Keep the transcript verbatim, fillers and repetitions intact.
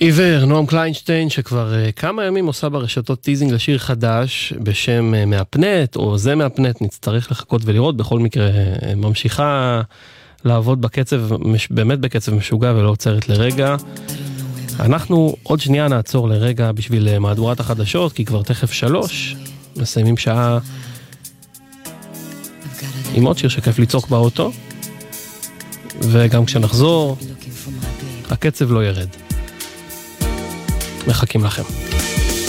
עיוור, נועם קליינשטיין, שכבר uh, כמה ימים עושה ברשתות טיזינג לשיר חדש בשם uh, מהפנט, או זה מהפנט, נצטרך לחכות ולראות. בכל מקרה, uh, ממשיכה לעבוד בקצב, מש, באמת בקצב משוגע ולא עוצרת לרגע. אנחנו עוד שנייה נעצור לרגע בשביל uh, מהדורת החדשות, כי כבר תכף שלוש, מסיימים שעה עם עוד שיר שכיף לצעוק באוטו, וגם כשנחזור, הקצב לא ירד. מחכים לכם.